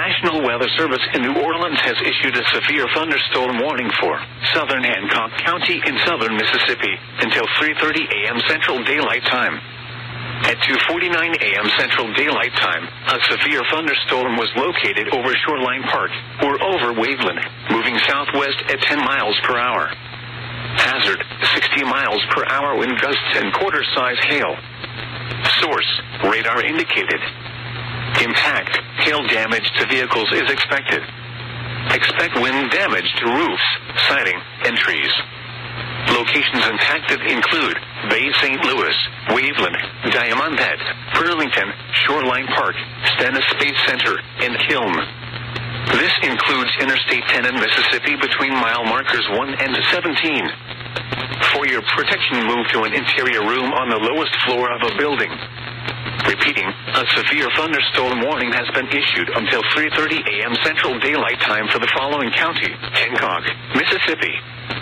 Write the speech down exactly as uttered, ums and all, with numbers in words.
National Weather Service in New Orleans has issued a severe thunderstorm warning for southern Hancock County in southern Mississippi until three thirty a.m. Central Daylight Time. At two forty-nine a.m. Central Daylight Time, a severe thunderstorm was located over Shoreline Park, or over Waveland, moving southwest at ten miles per hour. Hazard, sixty miles per hour wind gusts and quarter-size hail. Source, radar indicated. Impact, hail damage to vehicles is expected. Expect wind damage to roofs, siding, and trees. Locations impacted include Bay Saint Louis, Waveland, Diamondhead, Burlington, Shoreline Park, Stennis Space Center, and Kiln. This includes Interstate ten in Mississippi between mile markers one and seventeen. For your protection, move to an interior room on the lowest floor of a building. Repeating, a severe thunderstorm warning has been issued until three thirty a.m. Central Daylight Time for the following county: Hancock, Mississippi,